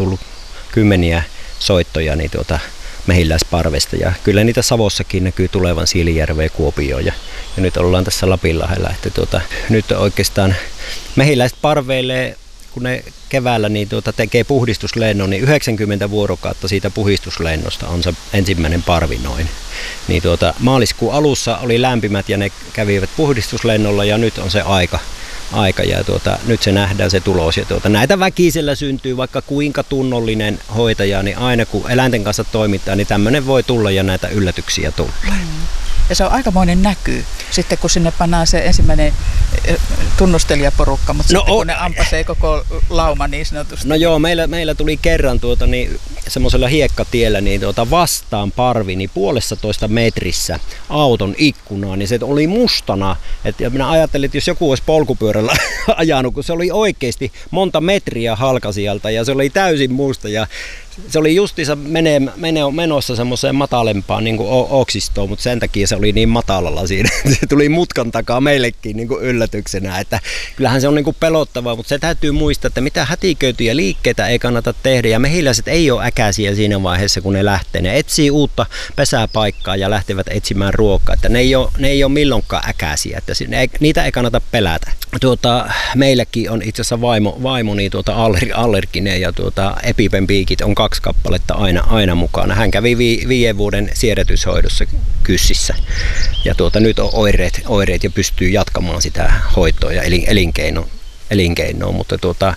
tullut kymmeniä soittoja niin mehiläisparvesta ja kyllä niitä Savossakin näkyy tulevan Siilijärveen, Kuopioon ja nyt ollaan tässä Lapinlahdella, että nyt oikeastaan mehiläiset parveilee, kun ne keväällä niin tekee puhdistuslennon, niin 90 vuorokautta siitä puhdistuslennosta on se ensimmäinen parvi noin. Niin maaliskuun alussa oli lämpimät ja ne kävivät puhdistuslennolla ja nyt on se aika ja nyt se nähdään se tulos. Ja näitä väkisellä syntyy vaikka kuinka tunnollinen hoitaja, niin aina kun eläinten kanssa toimitaan, niin tämmöinen voi tulla ja näitä yllätyksiä tulee. Ja se on aikamoinen näky, sitten kun sinne pannaan se ensimmäinen tunnustelijaporukka, mutta sitten kun ne ampasee koko lauma niin sanotusti. No joo, meillä tuli kerran semmoisella hiekkatiellä niin vastaan parvi niin 1,5 metrissä auton ikkunaan, niin se oli mustana. Ja minä ajattelin, että jos joku olisi polkupyörällä ajanut, kun se oli oikeasti monta metriä halkasijalta ja se oli täysin musta ja se oli justiinsa menossa semmoiseen matalempaan niin kuin oksistoon, mutta sen takia se oli niin matalalla siinä. Se tuli mutkan takaa meillekin niin kuin yllätyksenä, että kyllähän se on niin kuin pelottavaa, mutta se täytyy muistaa, että mitä hätiköityjä liikkeitä ei kannata tehdä ja mehiläiset ei ole äkäisiä siinä vaiheessa, kun ne lähtee. Ne etsii uutta pesäpaikkaa ja lähtevät etsimään ruokaa, että ne ei ole milloinkaan äkäisiä, että niitä ei kannata pelätä. Meilläkin on itse asiassa vaimo niin allerginen ja EpiPen piikit on 2 kappaletta aina mukana. Hän kävi 5 vuoden siedätyshoidossa Kyssissä ja nyt on oireet ja pystyy jatkamaan sitä hoitoa ja elinkeinoa, mutta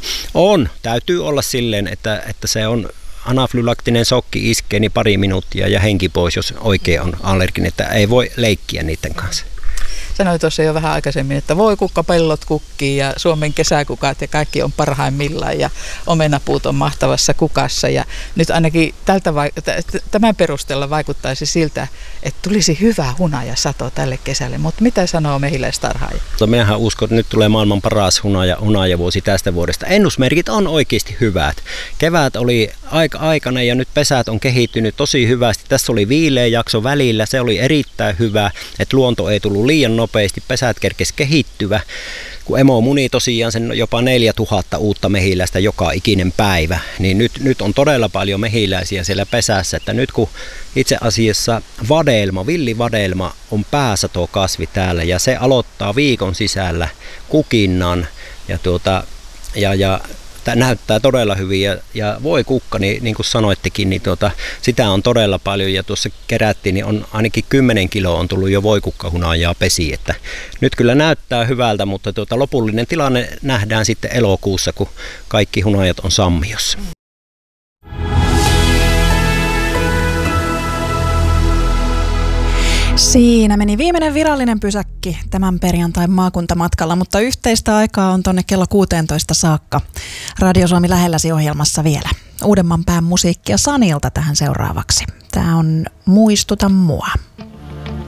täytyy olla silleen, että se on anafylaktinen shokki iskee niin pari minuuttia ja henki pois, jos oikein on allerginen, että ei voi leikkiä niiden kanssa. Sanoin tuossa jo vähän aikaisemmin, että voi kukkapellot kukkii ja Suomen kesäkukat ja kaikki on parhaimmillaan ja omenapuut on mahtavassa kukassa. Ja nyt ainakin tämän perusteella vaikuttaisi siltä, että tulisi hyvä hunajasato tälle kesälle. Mutta mitä sanoo mehiläistarhaaja? Minähän uskon, että nyt tulee maailman paras hunajavuosi tästä vuodesta. Ennusmerkit on oikeasti hyvät. Kevät oli aikana ja nyt pesät on kehittynyt tosi hyvästi. Tässä oli viileä jakso välillä, se oli erittäin hyvä, että luonto ei tullut liian nopeasti, pesät kerkesi kehittyvä, kun emo muni tosiaan sen jopa 4000 uutta mehiläistä joka ikinen päivä, niin nyt on todella paljon mehiläisiä siellä pesässä, että nyt kun itse asiassa villivadelma on pääsatokasvi täällä ja se aloittaa viikon sisällä kukinnan ja näyttää todella hyvin ja voi kukka, niin kuin sanoittekin, niin sitä on todella paljon ja tuossa kerättiin, niin on ainakin 10 kiloa on tullut jo voikukkahunajaa pesiin, että nyt kyllä näyttää hyvältä, mutta lopullinen tilanne nähdään sitten elokuussa, kun kaikki hunajat on sammiossa. Siinä meni viimeinen virallinen pysäkki tämän perjantain maakuntamatkalla, mutta yhteistä aikaa on tonne kello 16 saakka. Radio Suomi lähelläsi -ohjelmassa vielä. Uudemman pään musiikkia Sanilta tähän seuraavaksi. Tää on Muistuta mua.